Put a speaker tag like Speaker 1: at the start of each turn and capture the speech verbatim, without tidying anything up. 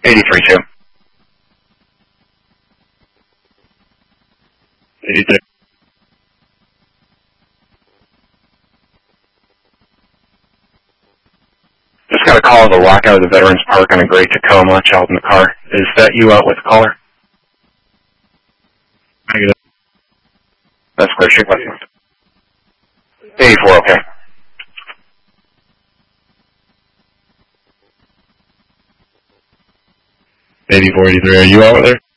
Speaker 1: eighty-three two.
Speaker 2: eighty-three.
Speaker 1: Just got a call of the lockout of the Veterans Park on a gray Tacoma, child in the car. Is that you out with the caller?
Speaker 2: Negative.
Speaker 1: That's clear. Shake left. eighty-four, okay.
Speaker 2: eighty-four, eighty-three. Are you out there?